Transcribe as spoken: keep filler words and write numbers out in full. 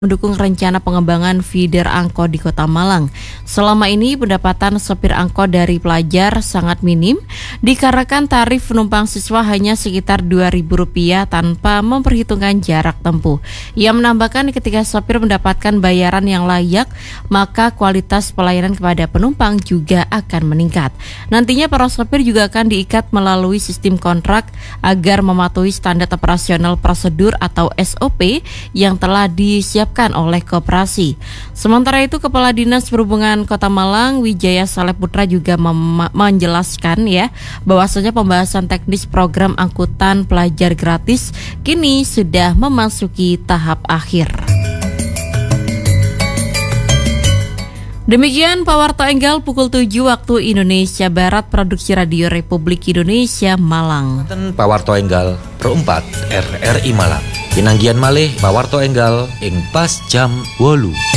mendukung rencana pengembangan feeder angkot di Kota Malang. Selama ini pendapatan sopir angkot dari pelajar sangat minim dikarenakan tarif penumpang siswa hanya sekitar dua ribu rupiah tanpa memperhitungkan jarak tempuh. Ia menambahkan ketika sopir mendapatkan bayaran yang layak, maka kualitas pelayanan kepada penumpang juga akan meningkat. Nantinya para sopir juga akan diikat melalui sistem kontrak agar mematuhi standar operasional prosedur atau S O P yang telah disiapkan oleh koperasi. Sementara itu, Kepala Dinas Perhubungan Kota Malang, Wijaya Saleh Putra juga mem- menjelaskan ya bahwasanya pembahasan teknis program angkutan pelajar gratis kini sudah memasuki tahap akhir. Demikian Pawarto Enggal pukul tujuh waktu Indonesia Barat, produksi Radio Republik Indonesia Malang. Pawarto Enggal perempat R R I Malang. Pinanggian malih Pawarto Enggal ing pas jam wolu.